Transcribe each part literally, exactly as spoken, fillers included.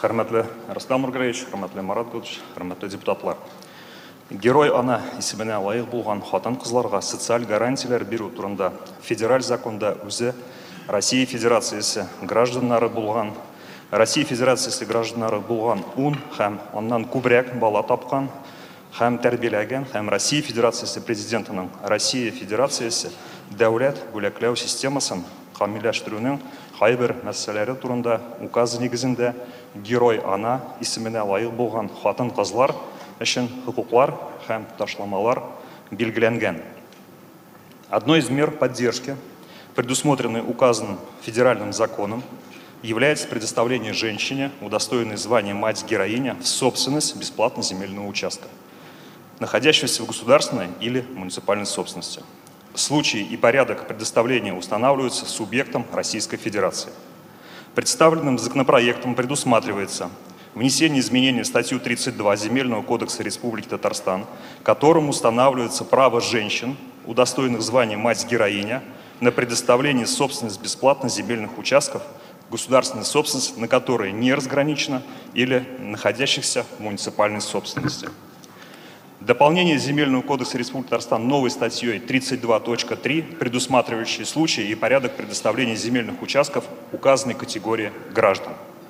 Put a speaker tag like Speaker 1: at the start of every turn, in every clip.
Speaker 1: Хөрмәтле Рустам Нургалиевич, хөрмәтле Марат Гудович, хөрмәтле депутатлар. Герой ана исеменә лаек булган хатын-кызларга социаль гарантиялар бирү турында федераль законда үзе Россия Федерациясе гражданнары булган, Россия Федерациясе гражданнары булган ун һәм аннан күбрәк бала тапкан һәм тәрбияләгән һәм Россия Федерациясе президентының Россия Федерациясе дәүләт бүләкләү системасын камилләштерүнең кайбер мәсьәләләре турында указ нигезендә герой ана исеменә лаек булган хатын-кызлар өчен хукуклар һәм ташламалар билгеләнгән. Одной из мер поддержки, предусмотренной указанным федеральным законом, является предоставление женщине, удостоенной звания мать-героиня, в собственность бесплатно земельного участка, находящегося в государственной или муниципальной собственности. Случаи и порядок предоставления устанавливаются субъектом Российской Федерации. Представленным законопроектом предусматривается внесение изменений в статью тридцать два Земельного кодекса Республики Татарстан, которым устанавливается право женщин, удостоенных звания мать-героиня, на предоставление собственности бесплатно земельных участков, государственной собственности, на которые не разграничено или находящихся в муниципальной собственности. Дополнение Земельного кодекса Республики Татарстан новой статьей тридцать два точка три, предусматривающей случаи и порядок предоставления земельных участков указанной категории граждан.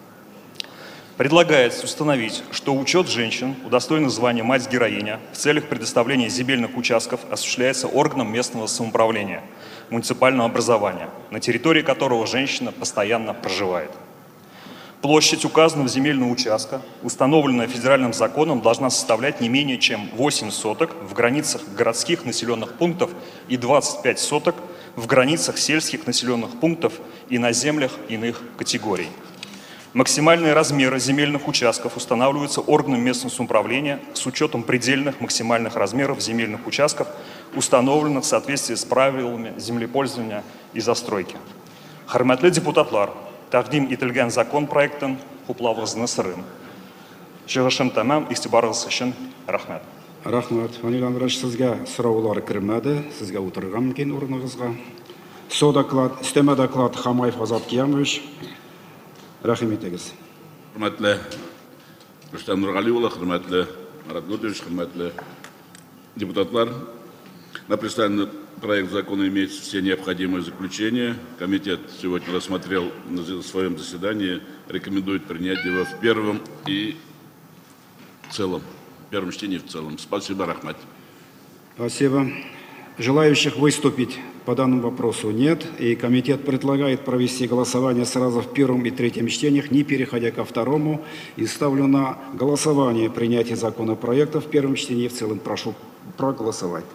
Speaker 1: Предлагается установить, что учет женщин, удостоенных звания мать-героиня, в целях предоставления земельных участков осуществляется органом местного самоуправления, муниципального образования, на территории которого женщина постоянно проживает. Площадь указанного земельного участка, установленная федеральным законом, должна составлять не менее чем восемь соток в границах городских населенных пунктов и двадцать пять соток в границах сельских населенных пунктов и на землях иных категорий. Максимальные размеры земельных участков устанавливаются органом местного самоуправления с учетом предельных максимальных размеров земельных участков, установленных в соответствии с правилами землепользования и застройки. Хөрмәтле депутатлар, тәкъдим ителгән закон проектын хуплавыгызны сорыйм. Чыгышым тәмам, игътибарыгыз өчен рәхмәт.
Speaker 2: Рәхмәт. Фанил Андреевич, сезгә сораулар кермәде, сезгә утырырга мөмкин урыныгызга. Со доклад, өстәмә доклад Хамаев Азат Киямович. Рәхим итегез.
Speaker 3: Хөрмәтле Рустам Нургалиевич, хөрмәтле Марат Гудович, хөрмәтле депутатлар. На представленный проект закона имеется все необходимые заключения. Комитет сегодня рассмотрел на своем заседании, рекомендует принять его в первом и целом, в первом чтении в целом. Спасибо, рахмат.
Speaker 2: Спасибо. Желающих выступить по данному вопросу нет, и комитет предлагает провести голосование сразу в первом и третьем чтениях, не переходя ко второму, и ставлю на голосование принятие законопроекта в первом чтении и в целом. Прошу проголосовать.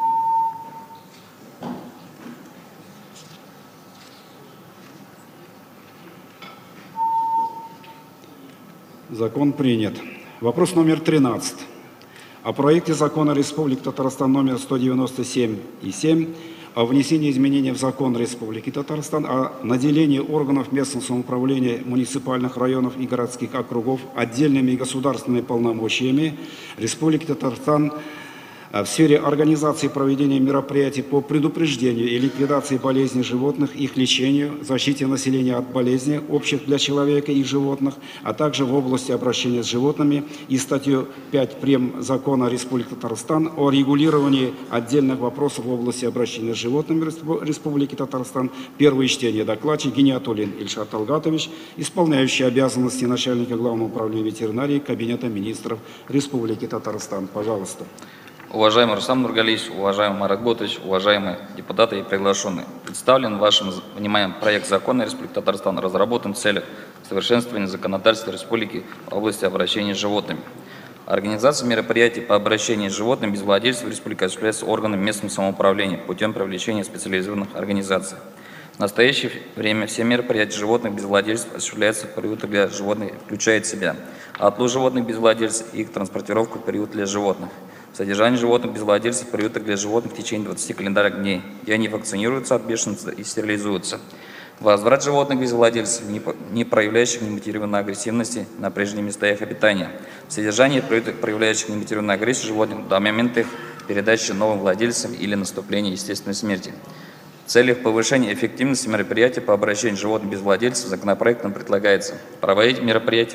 Speaker 2: Закон принят. Вопрос номер тринадцать. О проекте закона Республики Татарстан номер сто девяносто семь и семь о внесении изменений в закон Республики Татарстан о наделении органов местного самоуправления муниципальных районов и городских округов отдельными государственными полномочиями Республики Татарстан в сфере организации и проведения мероприятий по предупреждению и ликвидации болезней животных, их лечению, защите населения от болезней, общих для человека и животных, а также в области обращения с животными и статью пять прим. Закона Республики Татарстан о регулировании отдельных вопросов в области обращения с животными Республики Татарстан. Первое чтение. Докладчик Гиниатуллин Ильшат Талгатович, исполняющий обязанности начальника Главного управления ветеринарии Кабинета министров Республики Татарстан. Пожалуйста.
Speaker 4: Уважаемый Рустам Нургалиевич, уважаемый Марат Гудович, уважаемые депутаты и приглашенные. Представлен вашим вниманием проект закона Республики Татарстан, разработан в целях совершенствования законодательства Республики в области обращения с животными. Организация мероприятий по обращению с животными без владельцев Республики осуществляется органами местного самоуправления путем привлечения специализированных организаций. В настоящее время все мероприятия животных без владельцев осуществляются в приютах для животных, включая в себя отлов животных без владельцев и их транспортировку в приют для животных. Содержание животных без владельцев в приютах для животных в течение двадцати календарных дней, где они вакцинируются от бешенства и стерилизуются. Возврат животных без владельцев, не проявляющих немотивированной агрессивности на прежние места их обитания. Содержание в приютах, проявляющих немотивированную агрессию животных до момента их передачи новым владельцам или наступления естественной смерти. В целях повышения эффективности мероприятий по обращению животных без владельцев законопроектом предлагается проводить мероприятия